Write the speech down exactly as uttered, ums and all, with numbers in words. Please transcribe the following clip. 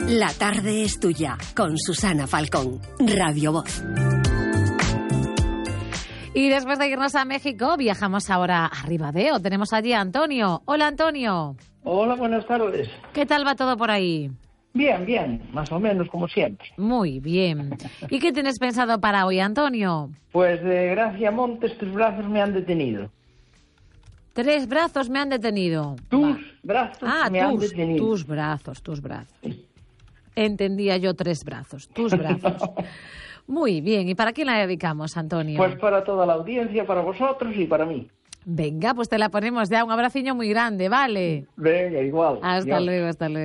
La tarde es tuya, con Susana Falcón, Radio Voz. Y después de irnos a México, viajamos ahora a Ribadeo. Tenemos allí a Antonio. Hola, Antonio. Hola, buenas tardes. ¿Qué tal va todo por ahí? Bien, bien, más o menos como siempre. Muy bien. ¿Y qué tienes pensado para hoy, Antonio? Pues de Gracia Montes, tus brazos me han detenido. Tres brazos me han detenido. Tus Va. brazos ah, me tus, han detenido. Tus brazos, tus brazos. Entendía yo tres brazos, tus brazos. Muy bien. ¿Y para quién la dedicamos, Antonio? Pues para toda la audiencia, para vosotros y para mí. Venga, pues te la ponemos ya. Un abraciño muy grande, ¿vale? Venga, igual. Hasta Dios. luego, hasta luego.